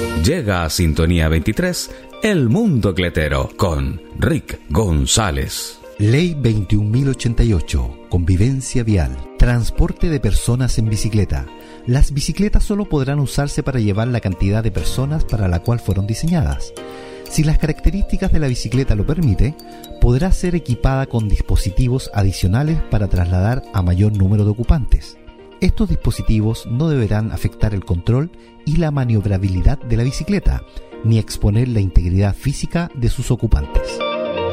Llega a Sintonía 23, El Mundo Cletero, con Rick González. Ley 21.088, convivencia vial, transporte de personas en bicicleta. Las bicicletas solo podrán usarse para llevar la cantidad de personas para la cual fueron diseñadas. Si las características de la bicicleta lo permite, podrá ser equipada con dispositivos adicionales para trasladar a mayor número de ocupantes. Estos dispositivos no deberán afectar el control y la maniobrabilidad de la bicicleta, ni exponer la integridad física de sus ocupantes.